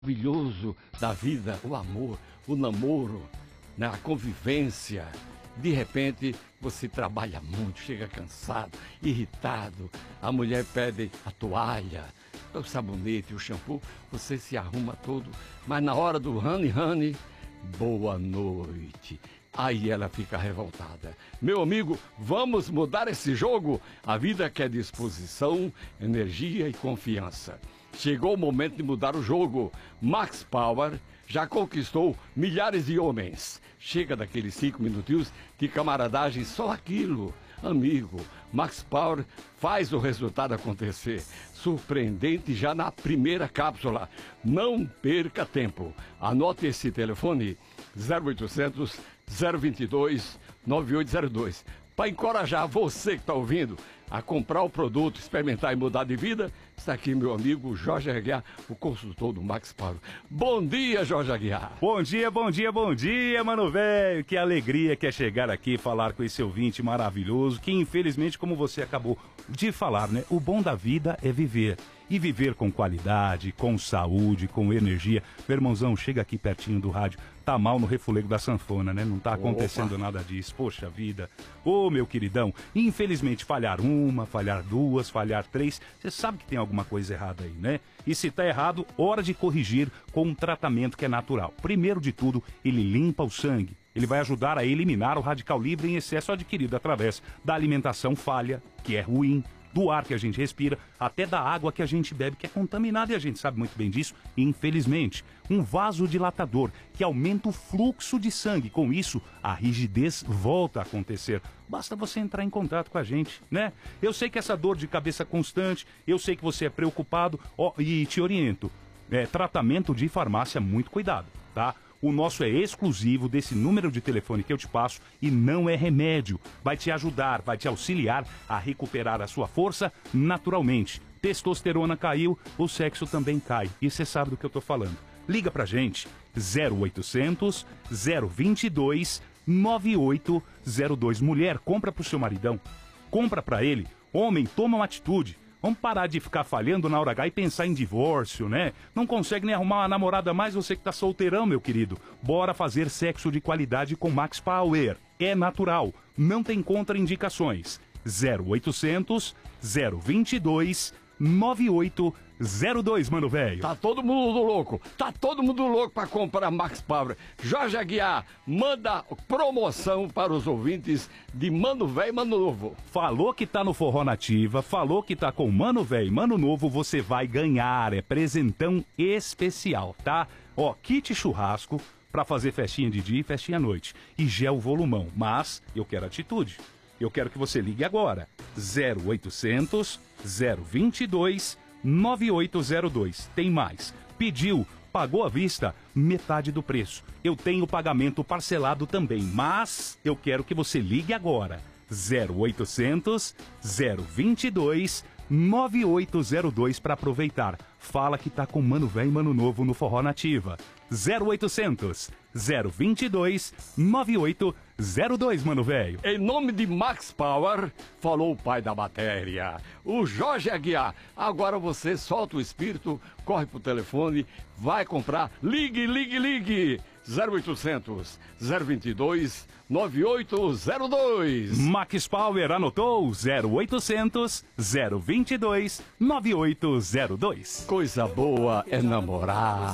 Maravilhoso da vida, o amor, o namoro, né, a convivência. De repente, você trabalha muito, chega cansado, irritado, a mulher pede a toalha, o sabonete, o shampoo, você se arruma todo, mas na hora do honey, boa noite. Aí ela fica revoltada. Meu amigo, vamos mudar esse jogo? A vida quer disposição, energia e confiança. Chegou o momento de mudar o jogo. Max Power já conquistou milhares de homens. Chega daqueles 5 minutinhos de camaradagem, só aquilo. Amigo, Max Power faz o resultado acontecer. Surpreendente já na primeira cápsula. Não perca tempo. Anote esse telefone: 0800 022 9802. Para encorajar você que está ouvindo a comprar o produto, experimentar e mudar de vida, está aqui meu amigo Jorge Aguiar, o consultor do Max Power. Bom dia, Jorge Aguiar. Bom dia, mano velho. Que alegria que é chegar aqui e falar com esse ouvinte maravilhoso, que infelizmente, como você acabou de falar, né? O bom da vida é viver. E viver com qualidade, com saúde, com energia. Meu irmãozão, chega aqui pertinho do rádio. Tá mal no refulego da sanfona, né? Não tá acontecendo nada disso. Poxa vida. Ô, meu queridão, infelizmente falhar uma, falhar duas, falhar três. Você sabe que tem alguma coisa errada aí, né? E se tá errado, hora de corrigir com um tratamento que é natural. Primeiro de tudo, ele limpa o sangue. Ele vai ajudar a eliminar o radical livre em excesso adquirido através da alimentação falha, que é ruim, do ar que a gente respira, até da água que a gente bebe, que é contaminada, e a gente sabe muito bem disso, infelizmente. Um vasodilatador que aumenta o fluxo de sangue. Com isso, a rigidez volta a acontecer. Basta você entrar em contato com a gente, né? Eu sei que essa dor de cabeça constante, eu sei que você é preocupado, e te oriento. Tratamento de farmácia, muito cuidado, tá? O nosso é exclusivo desse número de telefone que eu te passo e não é remédio. Vai te ajudar, vai te auxiliar a recuperar a sua força naturalmente. Testosterona caiu, o sexo também cai. E você sabe do que eu tô falando. Liga pra gente, 0800 022 9802. Mulher, compra pro seu maridão. Compra pra ele. Homem, toma uma atitude. Vamos parar de ficar falhando na hora H e pensar em divórcio, né? Não consegue nem arrumar uma namorada mais, você que tá solteirão, meu querido. Bora fazer sexo de qualidade com Max Power. É natural, não tem contraindicações. 0800 022 9802, mano velho. Tá todo mundo louco para comprar Max Power. Jorge Aguiar, manda promoção para os ouvintes de Mano Velho e Mano Novo. Falou que tá no Forró Nativa, falou que tá com Mano Velho e Mano Novo, você vai ganhar. É presentão especial, tá? Kit churrasco para fazer festinha de dia e festinha à noite. E gel volumão, mas eu quero atitude. Eu quero que você ligue agora. 0800 022 9802. Tem mais. Pediu, pagou à vista, metade do preço. Eu tenho pagamento parcelado também, mas eu quero que você ligue agora. 0800 022 9802 para aproveitar. Fala que tá com Mano Velho e Mano Novo no Forró Nativa. 0800 022 9802, mano velho. Em nome de Max Power, falou o pai da matéria, o Jorge Aguiar. Agora você solta o espírito, corre pro telefone, vai comprar, ligue. 0800 022 9802. Max Power anotou? 0800 022 9802. Coisa boa é namorar.